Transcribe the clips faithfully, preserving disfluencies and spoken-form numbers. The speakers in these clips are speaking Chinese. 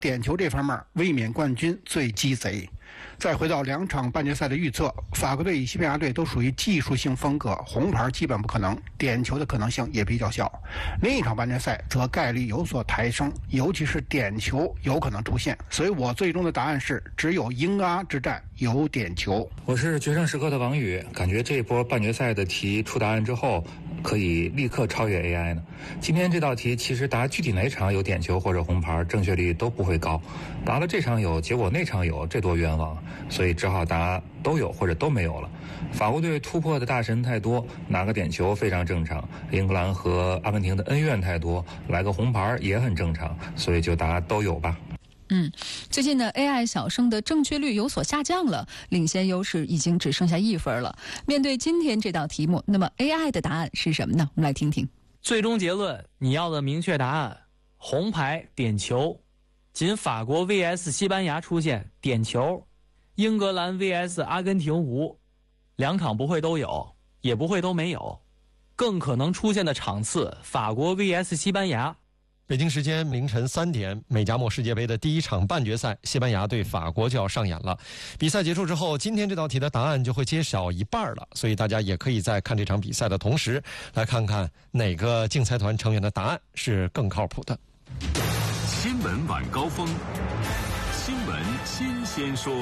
点球这方面卫冕冠军最鸡贼。再回到两场半决赛的预测，法国队与西班牙队都属于技术性风格，红牌基本不可能，点球的可能性也比较小。另一场半决赛则概率有所抬升，尤其是点球有可能出现，所以我最终的答案是只有英阿之战有点球。 我是决胜时刻的王宇，感觉这一波半决赛的题出答案之后可以立刻超越 A I 呢。今天这道题其实答具体哪场有点球或者红牌正确率都不会高，答了这场有结果那场有，这多冤枉，所以只好答都有或者都没有了。法国队突破的大神太多，拿个点球非常正常，英格兰和阿根廷的恩怨太多，来个红牌也很正常，所以就答都有吧。 嗯，最近呢 A I 小生的正确率有所下降了，领先优势已经只剩下一分了。面对今天这道题目，那么 A I 的答案是什么呢？我们来听听。 最终结论，你要的明确答案，红牌点球，仅法国 V S 西班牙出现点球，英格兰 V S 阿根廷无，两场不会都有，也不会都没有，更可能出现的场次，法国 V S 西班牙。 北京时间凌晨三点，美加墨世界杯的第一场半决赛，西班牙对法国就要上演了。比赛结束之后，今天这道题的答案就会揭晓一半了，所以大家也可以在看这场比赛的同时，来看看哪个竞猜团成员的答案是更靠谱的。 新闻晚高峰，新闻新鲜说。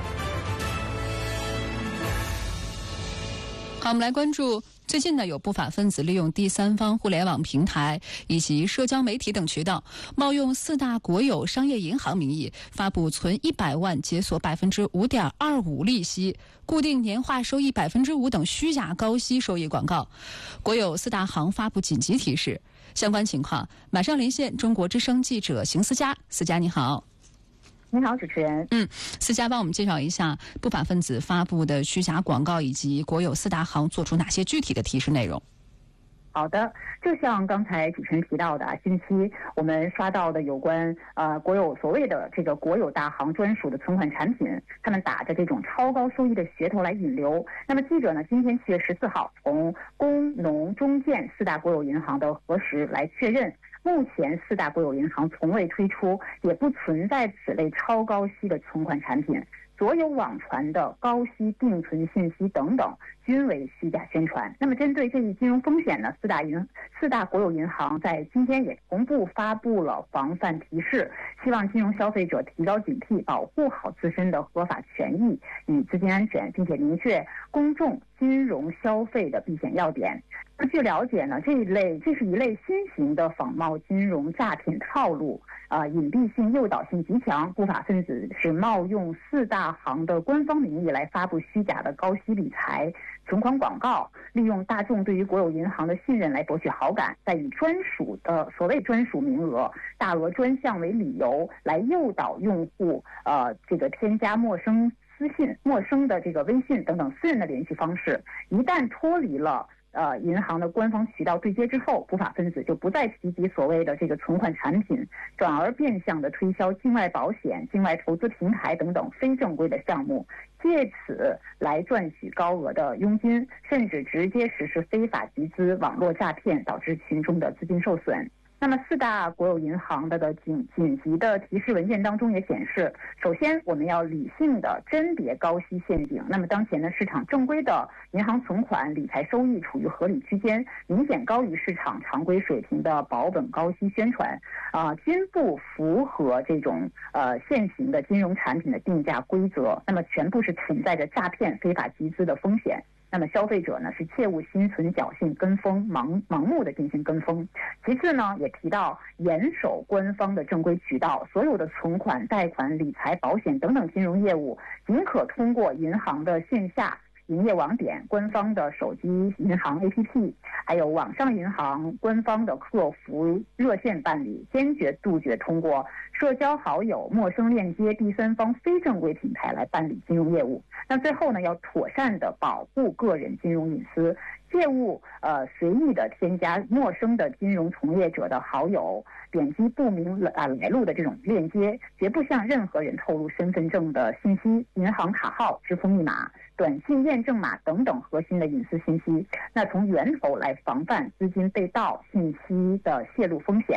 好，我们来关注最近呢，有不法分子利用第三方互联网平台以及社交媒体等渠道，冒用四大国有商业银行名义，发布存一百万解锁百分之五点二五利息、固定年化收益百分之五等虚假高息收益广告。国有四大行发布紧急提示。相关情况，马上连线中国之声记者邢思佳。思佳你好。 你好，主持人。 嗯，思佳帮我们介绍一下不法分子发布的虚假广告以及国有四大行做出哪些具体的提示内容。 好的，就像刚才主持人提到的，近期我们刷到的有关呃国有所谓的这个国有大行专属的存款产品，他们打着这种超高收益的噱头来引流。那么记者呢，今天七月十四号从工农中建四大国有银行的核实来确认，目前四大国有银行从未推出，也不存在此类超高息的存款产品。所有网传的高息定存信息等等均为虚假宣传。那么针对这一金融风险呢，四大银四大国有银行在今天也同步发布了防范提示，希望金融消费者提高警惕，保护好自身的合法权益与资金安全，并且明确公众金融消费的避险要点。那据了解呢，这一类这是一类新型的仿冒金融诈骗套路，呃，隐蔽性、诱导性极强。不法分子是冒用四大行的官方名义来发布虚假的高息理财存款广告，利用大众对于国有银行的信任来博取好感，再以专属的所谓专属名额、大额专项为理由来诱导用户，呃，这个添加陌生私信、陌生的这个微信等等私人的联系方式。一旦脱离了呃，银行的官方渠道对接之后，不法分子就不再提及所谓的这个存款产品，转而变相的推销境外保险、境外投资平台等等非正规的项目，借此来赚取高额的佣金，甚至直接实施非法集资、网络诈骗，导致群众的资金受损。那么四大国有银行的的紧紧急的提示文件当中也显示，首先我们要理性的甄别高息陷阱。那么当前的市场正规的银行存款理财收益处于合理区间，明显高于市场常规水平的保本高息宣传，啊、呃，均不符合这种呃现行的金融产品的定价规则。那么全部是存在着诈骗、非法集资的风险。那么消费者呢是切勿心存侥幸跟风，盲盲目的进行跟风。其次呢，也提到严守官方的正规渠道，所有的存款、贷款、理财、保险等等金融业务，仅可通过银行的线下营业网点、官方的手机银行 A P P， 还有网上银行官方的客服热线办理，坚决杜绝通过社交好友、陌生链接、第三方非正规平台来办理金融业务。那最后呢，要妥善的保护个人金融隐私，切勿呃随意的添加陌生的金融从业者的好友，点击不明来路的这种链接，绝不向任何人透露身份证的信息、银行卡号、支付密码、短信验证码等等核心的隐私信息。那从源头来防范资金被盗、信息的泄露风险。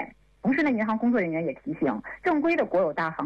同时呢，银行工作人员也提醒，正规的国有大行